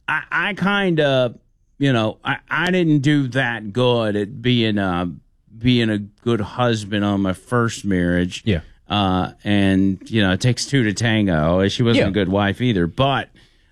I kind of, I didn't do that good at being a good husband on my first marriage. Yeah. And it takes two to tango. She wasn't a good wife either, but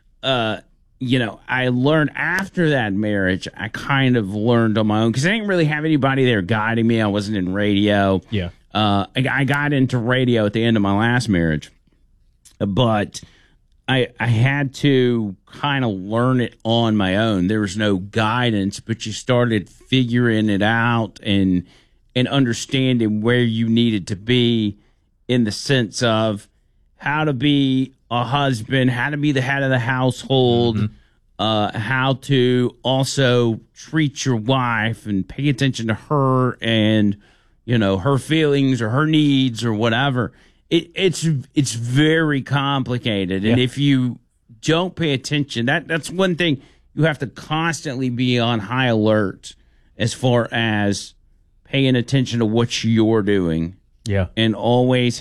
I learned after that marriage, I kind of learned on my own because I didn't really have anybody there guiding me. I wasn't in radio. Yeah. I got into radio at the end of my last marriage, but I had to kind of learn it on my own. There was no guidance, but you started figuring it out and understanding where you needed to be in the sense of how to be a husband, how to be the head of the household, how to also treat your wife and pay attention to her and, her feelings or her needs or whatever. It's very complicated. And if you don't pay attention, that's one thing you have to constantly be on high alert as far as paying attention to what you're doing. Yeah. And always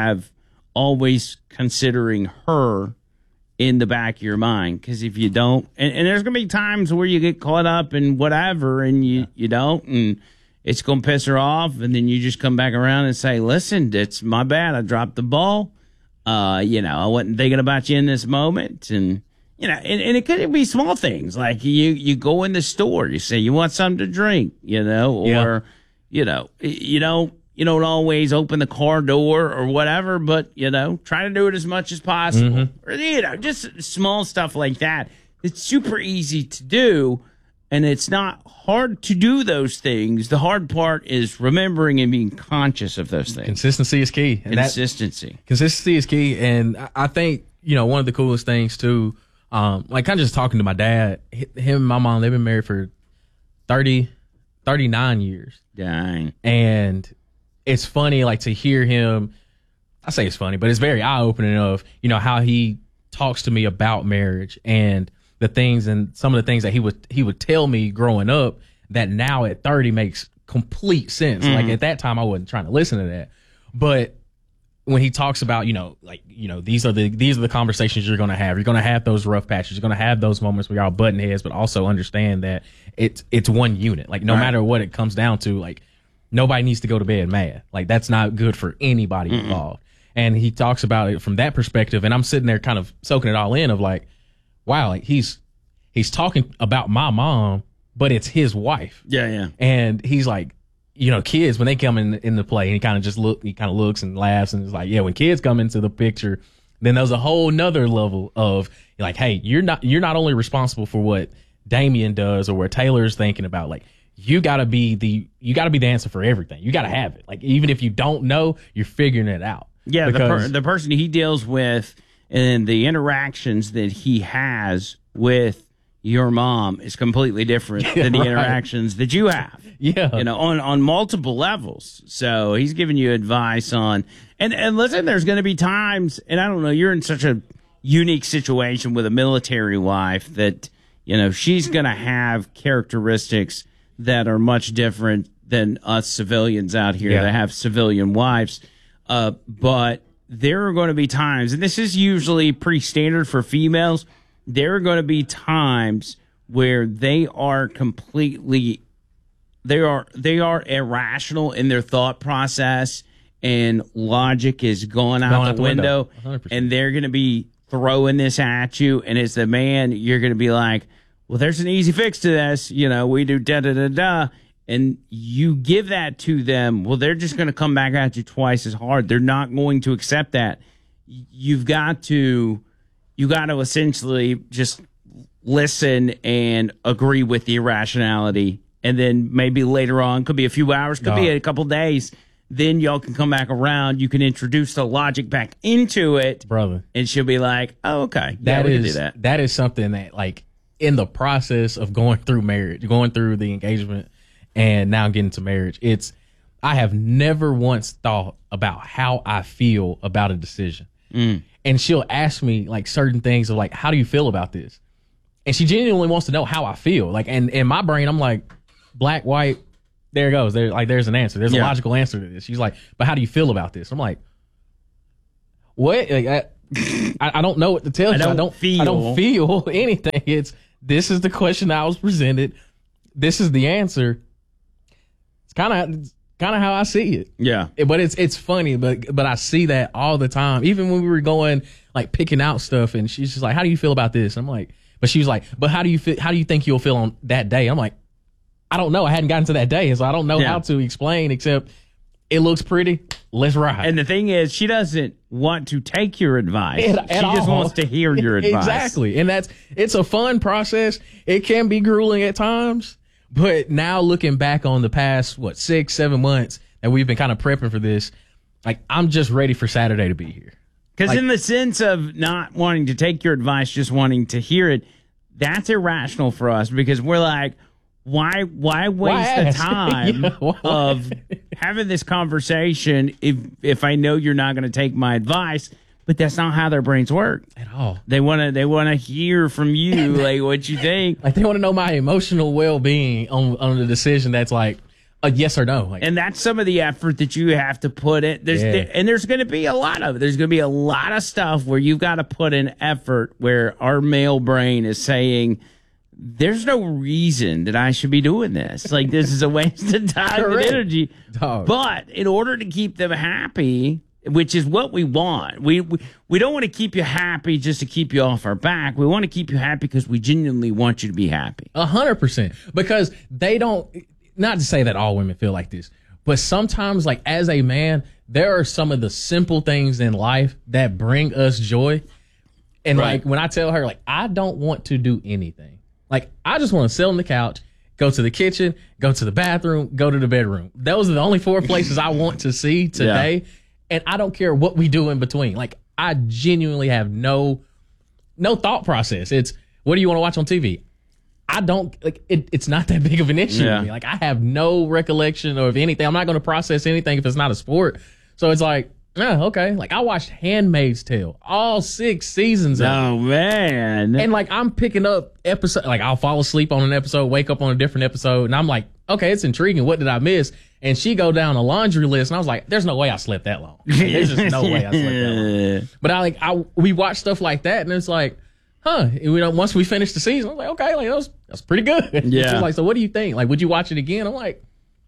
considering her in the back of your mind. Because if you don't, and there's going to be times where you get caught up in whatever and you don't, and it's going to piss her off. And then you just come back around and say, listen, it's my bad. I dropped the ball. I wasn't thinking about you in this moment. And, and it could be small things like you go in the store, you say, you want something to drink, or, you don't always open the car door or whatever, but, try to do it as much as possible. Or, just small stuff like that. It's super easy to do, and it's not hard to do those things. The hard part is remembering and being conscious of those things. Consistency is key. Consistency is key. And I think, one of the coolest things, too, kind of just talking to my dad, him and my mom, they've been married for 39 years. Dang. And it's funny, to hear him. I say it's funny, but it's very eye-opening of, how he talks to me about marriage and the things and some of the things that he would tell me growing up that now at 30 makes complete sense. Like at that time, I wasn't trying to listen to that. But when he talks about, these are the conversations you're going to have. You're going to have those rough patches. You're going to have those moments where y'all button heads, but also understand that it's one unit. No matter what it comes down to, nobody needs to go to bed mad. That's not good for anybody involved. And he talks about it from that perspective. And I'm sitting there kind of soaking it all in of wow, he's talking about my mom, but it's his wife. Yeah. And he's kids, when they come in the play, and he kind of looks and laughs and is when kids come into the picture, then there's a whole nother level of hey, you're not only responsible for what Damien does or what Taylor's thinking about, you gotta be the answer for everything. You gotta have it. Even if you don't know, you're figuring it out. Yeah, the person he deals with and the interactions that he has with your mom is completely different than the interactions that you have. Yeah. On multiple levels. So he's giving you advice on, and listen, there's going to be times, and I don't know, you're in such a unique situation with a military wife that, she's going to have characteristics that are much different than us civilians out here that have civilian wives. But there are going to be times, and this is usually pretty standard for females, there are going to be times where they are irrational in their thought process and logic is going out the window. 100%. And they're going to be throwing this at you. And as the man, you're going to be like, well, there's an easy fix to this. We do da-da-da-da. And you give that to them. Well, they're just going to come back at you twice as hard. They're not going to accept that. You got to essentially just listen and agree with the irrationality. And then maybe later on, could be a few hours, could be a couple days. Then y'all can come back around. You can introduce the logic back into it. Brother. And she'll be like, oh, okay. Yeah, we can do that. That is something that, in the process of going through marriage, going through the engagement, and now getting to marriage, I have never once thought about how I feel about a decision. And she'll ask me certain things of how do you feel about this? And she genuinely wants to know how I feel. And in my brain, I'm black, white, there it goes. There's an answer. There's a logical answer to this. She's like, but how do you feel about this? I'm like, what? I don't know what to tell you. I don't feel anything. This is the question I was presented. This is the answer. It's kind of how I see it. Yeah. But it's funny, but I see that all the time. Even when we were going, like, picking out stuff, and she's just like, how do you feel about this? I'm like, but she was like, but how do you think you'll feel on that day? I'm like, I don't know. I hadn't gotten to that day, so I don't know how to explain, except it looks pretty. Let's ride. And the thing is, she doesn't want to take your advice. She just wants to hear your advice. Exactly. And it's a fun process. It can be grueling at times. But now looking back on the past, 6-7 months that we've been kind of prepping for this, like, I'm just ready for Saturday to be here. Because in the sense of not wanting to take your advice, just wanting to hear it, that's irrational for us, because we're like, why waste the time of having this conversation if I know you're not going to take my advice? But that's not how their brains work at all. They want to hear from you, like, what you think. Like, they want to know my emotional well-being on the decision that's like a yes or no. Like, and that's some of the effort that you have to put in. There's going to be a lot of it. There's going to be a lot of stuff where you've got to put in effort, where our male brain is saying, there's no reason that I should be doing this. Like, this is a waste of time and energy. Dog. But in order to keep them happy, which is what we want, we don't want to keep you happy just to keep you off our back. We want to keep you happy because we genuinely want you to be happy. 100%. Because they don't, not to say that all women feel like this, but sometimes, like, as a man, there are some of the simple things in life that bring us joy. And like, when I tell her, like, I don't want to do anything. Like, I just want to sit on the couch, go to the kitchen, go to the bathroom, go to the bedroom. Those are the only 4 places I want to see today. Yeah. And I don't care what we do in between. Like, I genuinely have no thought process. It's, what do you want to watch on TV? I don't, like, it's not that big of an issue to me. Like, I have no recollection of anything. I'm not going to process anything if it's not a sport. So it's like, yeah, okay. Like, I watched Handmaid's Tale, all 6 seasons of it. Oh, man. And, like, I'm picking up episode, like, I'll fall asleep on an episode, wake up on a different episode, and I'm like, okay, it's intriguing. What did I miss? And she go down a laundry list, and I was like, there's no way I slept that long. Like, there's just no way I slept that long. But we watch stuff like that, and it's like, once we finish the season, I'm like, okay, like, that's pretty good. Yeah. She's like, so what do you think? Like, would you watch it again? I'm like,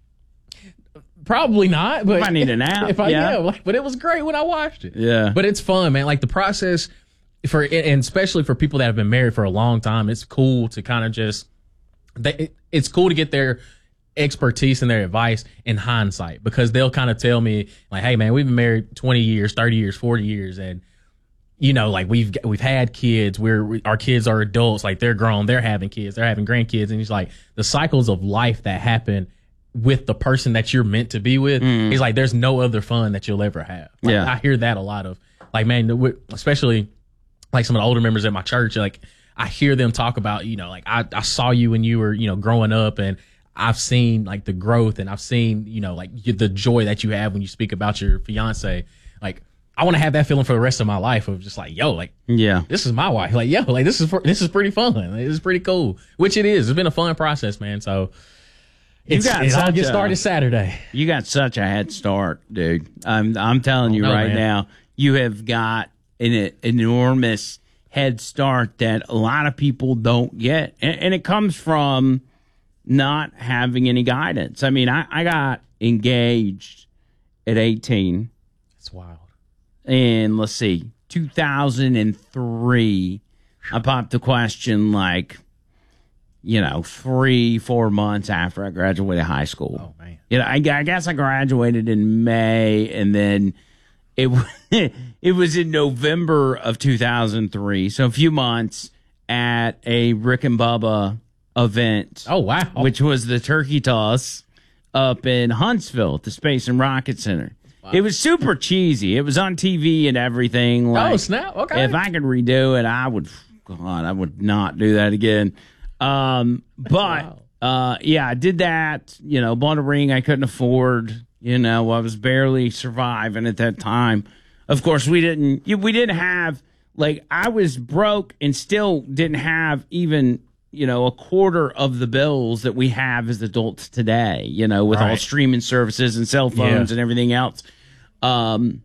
probably not. But if I need a nap. But it was great when I watched it. Yeah. But it's fun, man. Like, the process and especially for people that have been married for a long time, it's cool to kind of just, it's cool to get their expertise and their advice in hindsight, because they'll kind of tell me, like, hey, man, we've been married 20 years, 30 years, 40 years. And, you know, like, we've had kids where our kids are adults, like, they're grown, they're having kids, they're having grandkids. And he's like, the cycles of life that happen with the person that you're meant to be with, he's like, there's no other fun that you'll ever have. Like, I hear that a lot of, like, man, especially like some of the older members at my church, like, I hear them talk about, you know, like, I saw you when you were, you know, growing up, and I've seen, like, the growth, and I've seen, you know, like, the joy that you have when you speak about your fiance. Like, I want to have that feeling for the rest of my life of just like, yo, like, this is my wife. Like, yo, like, this is pretty fun. Like, this is pretty cool, which it is. It's been a fun process, man. So I'll get started Saturday. You got such a head start, dude. I'm telling you now, you have got an enormous head start that a lot of people don't get. And it comes from not having any guidance. I mean, I got engaged at 18. That's wild. And let's see, 2003, I popped the question, like, 3-4 months after I graduated high school. Oh, man. I guess I graduated in May, and then it was in November of 2003. So a few months at a Rick and Bubba event. Oh, wow. Which was the turkey toss up in Huntsville at the Space and Rocket Center. Wow. It was super cheesy. It was on TV and everything. Like, oh, snap. Okay. If I could redo it, I would not do that again. But I did that, bought a ring I couldn't afford. I was barely surviving at that time. Of course, we didn't have, like, I was broke and still didn't have even, a quarter of the bills that we have as adults today, with all streaming services and cell phones and everything else.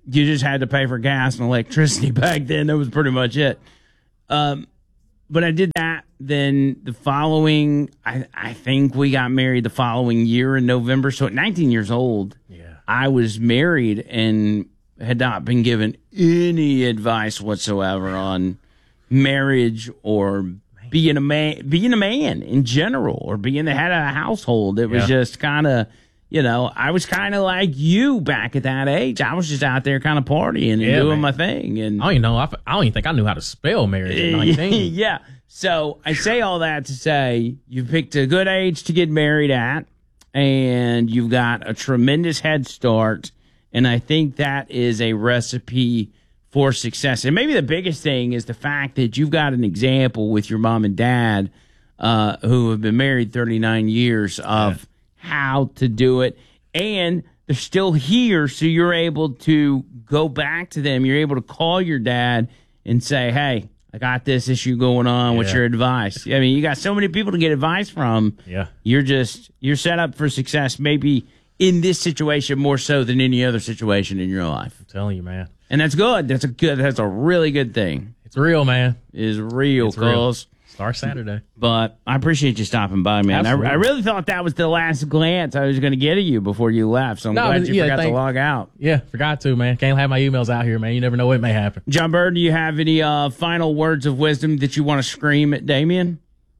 You just had to pay for gas and electricity back then. That was pretty much it. But I did that. Then the following, I think we got married the following year in November. So at 19 years old, I was married and had not been given any advice whatsoever on marriage or being a man in general, or being the head of a household. It was just kind of, I was kind of like you back at that age. I was just out there kind of partying and doing my thing. And I don't even know. I don't even think I knew how to spell marriage at 19. Yeah. So I say all that to say you picked a good age to get married at, and you've got a tremendous head start. And I think that is a recipe for success. And maybe the biggest thing is the fact that you've got an example with your mom and dad who have been married 39 years of how to do it. And they're still here, so you're able to go back to them. You're able to call your dad and say, hey, I got this issue going on. What's your advice? I mean, you got so many people to get advice from. Yeah. You're set up for success, maybe in this situation more so than any other situation in your life. I'm telling you, man. And that's good. That's a really good thing. It's real, man. It's real, cuz. Star Saturday. But I appreciate you stopping by, man. I really thought that was the last glance I was going to get at you before you left. So I'm glad you forgot to log out. Yeah, forgot to, man. Can't have my emails out here, man. You never know what may happen. John Bird, do you have any final words of wisdom that you want to scream at Damien?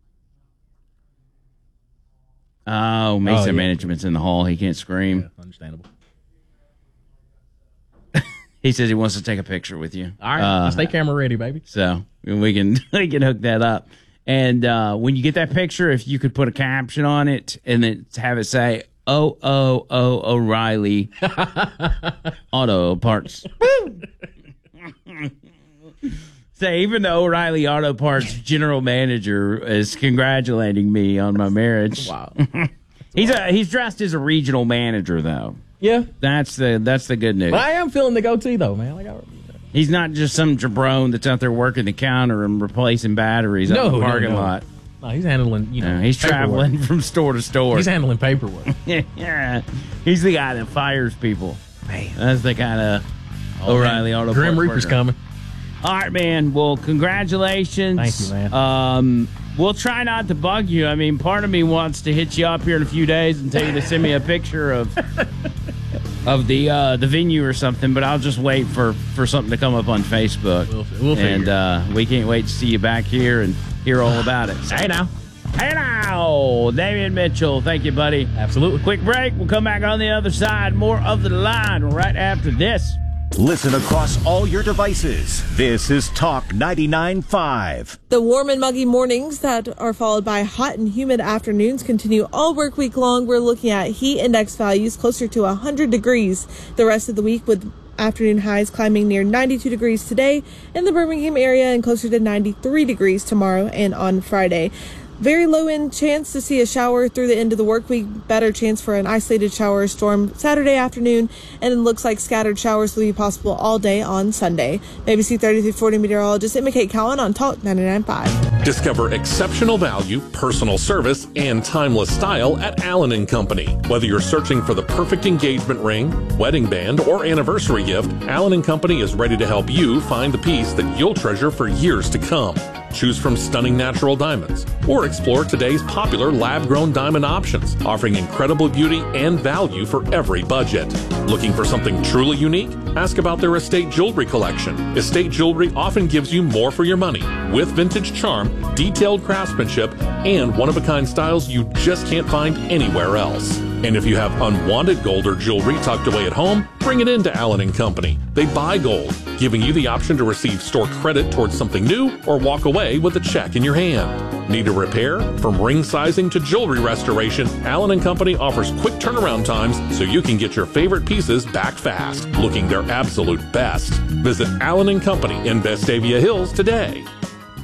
Oh, Mesa Management's in the hall. He can't scream. Yeah, understandable. He says he wants to take a picture with you. All right, stay camera ready, baby. So we can hook that up. And when you get that picture, if you could put a caption on it and then have it say, "Oh, O'Reilly Auto Parts." Say, even the O'Reilly Auto Parts general manager is congratulating me on my marriage. Wow. He's dressed as a regional manager, though. Yeah, that's the good news. But I am feeling the goatee, though, man. He's not just some jabron that's out there working the counter and replacing batteries out in the parking lot. No, he's handling, he's traveling from store to store. He's handling paperwork. Yeah. He's the guy that fires people. Man. That's the kind of O'Reilly Auto Parts. Grim Reaper's coming. All right, man. Well, congratulations. Thank you, man. We'll try not to bug you. I mean, part of me wants to hit you up here in a few days and tell you to send me a picture of the venue or something, but I'll just wait for something to come up on Facebook. We'll figure. And we can't wait to see you back here and hear all about it. So, Hey now, Damien Mitchell. Thank you, buddy. Absolutely. Quick break. We'll come back on the other side. More of The Line right after this. Listen across all your devices. This is Talk 99.5. The warm and muggy mornings that are followed by hot and humid afternoons continue all work week long. We're looking at heat index values closer to 100 degrees the rest of the week, with afternoon highs climbing near 92 degrees today in the Birmingham area and closer to 93 degrees tomorrow and on Friday. Very low end chance to see a shower through the end of the work week. Better chance for an isolated shower or storm Saturday afternoon. And it looks like scattered showers will be possible all day on Sunday. ABC 30-40 meteorologist Emma Kate Cowan on Talk 99.5. Discover exceptional value, personal service, and timeless style at Allen & Company. Whether you're searching for the perfect engagement ring, wedding band, or anniversary gift, Allen & Company is ready to help you find the piece that you'll treasure for years to come. Choose from stunning natural diamonds, or explore today's popular lab-grown diamond options, offering incredible beauty and value for every budget. Looking for something truly unique? Ask about their estate jewelry collection. Estate jewelry often gives you more for your money, with vintage charm, detailed craftsmanship, and one-of-a-kind styles you just can't find anywhere else. And if you have unwanted gold or jewelry tucked away at home, bring it into Allen & Company. They buy gold, giving you the option to receive store credit towards something new or walk away with a check in your hand. Need a repair? From ring sizing to jewelry restoration, Allen & Company offers quick turnaround times so you can get your favorite pieces back fast, looking their absolute best. Visit Allen & Company in Vestavia Hills today.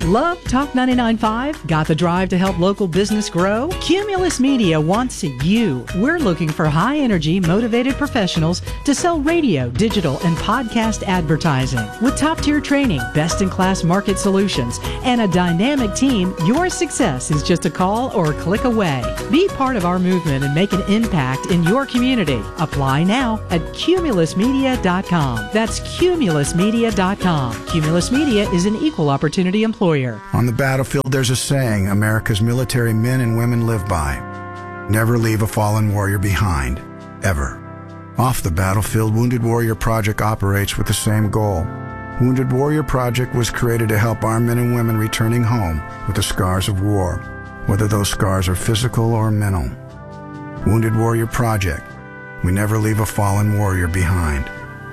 Love Talk 99.5? Got the drive to help local business grow? Cumulus Media wants you. We're looking for high-energy, motivated professionals to sell radio, digital, and podcast advertising. With top-tier training, best-in-class market solutions, and a dynamic team, your success is just a call or a click away. Be part of our movement and make an impact in your community. Apply now at cumulusmedia.com. That's cumulusmedia.com. Cumulus Media is an equal opportunity employer. On the battlefield, there's a saying America's military men and women live by. Never leave a fallen warrior behind, ever. Off the battlefield, Wounded Warrior Project operates with the same goal. Wounded Warrior Project was created to help our men and women returning home with the scars of war, whether those scars are physical or mental. Wounded Warrior Project. We never leave a fallen warrior behind,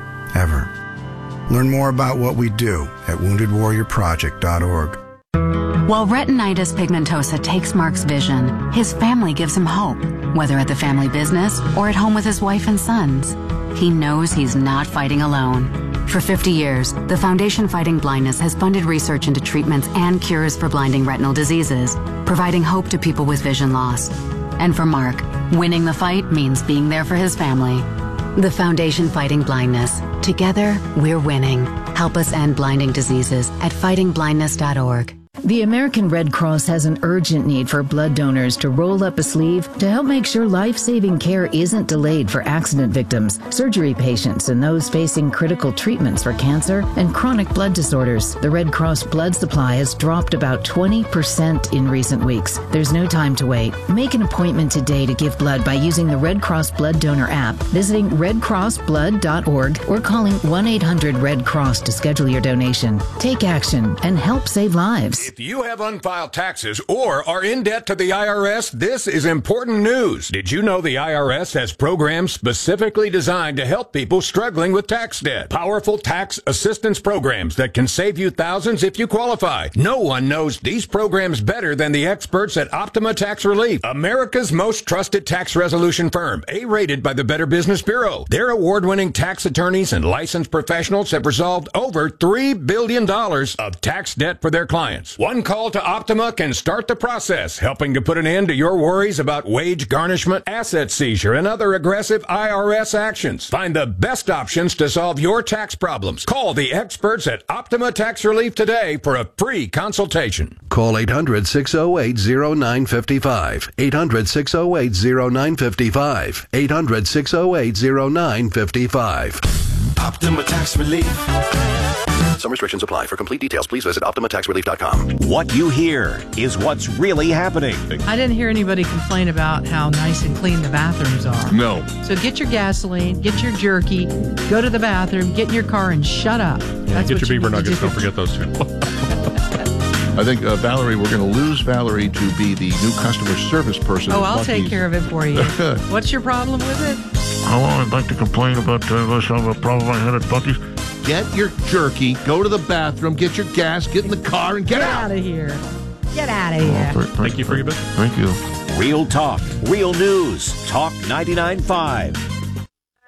ever. Learn more about what we do at woundedwarriorproject.org. While retinitis pigmentosa takes Mark's vision, his family gives him hope, whether at the family business or at home with his wife and sons. He knows he's not fighting alone. For 50 years, the Foundation Fighting Blindness has funded research into treatments and cures for blinding retinal diseases, providing hope to people with vision loss. And for Mark, winning the fight means being there for his family. The Foundation Fighting Blindness. Together, we're winning. Help us end blinding diseases at fightingblindness.org. The American Red Cross has an urgent need for blood donors to roll up a sleeve to help make sure life-saving care isn't delayed for accident victims, surgery patients, and those facing critical treatments for cancer and chronic blood disorders. The Red Cross blood supply has dropped about 20% in recent weeks. There's no time to wait. Make an appointment today to give blood by using the Red Cross Blood Donor app, visiting redcrossblood.org, or calling 1-800-RED-CROSS to schedule your donation. Take action and help save lives. If you have unfiled taxes or are in debt to the IRS, this is important news. Did you know the IRS has programs specifically designed to help people struggling with tax debt? Powerful tax assistance programs that can save you thousands if you qualify. No one knows these programs better than the experts at Optima Tax Relief, America's most trusted tax resolution firm, A-rated by the Better Business Bureau. Their award-winning tax attorneys and licensed professionals have resolved over $3 billion of tax debt for their clients. One call to Optima can start the process, helping to put an end to your worries about wage garnishment, asset seizure, and other aggressive IRS actions. Find the best options to solve your tax problems. Call the experts at Optima Tax Relief today for a free consultation. Call 800-608-0955. 800-608-0955. 800-608-0955. Optima Tax Relief. Some restrictions apply. For complete details, please visit OptimaTaxRelief.com. What you hear is what's really happening. I didn't hear anybody complain about how nice and clean the bathrooms are. No. So get your gasoline, get your jerky, go to the bathroom, get in your car, and shut up. Yeah, get your beaver nuggets. Don't forget those two. I think, Valerie, we're going to lose Valerie to be the new customer service person. Oh, I'll take care of it for you. What's your problem with it? Oh, I'd like to complain about a problem I had at Buc-ee's. Get your jerky, go to the bathroom, get your gas, get in the car, and get out. Get out of here. Get out of here. Thank you for your business. Thank you. Real talk, real news. Talk 99.5.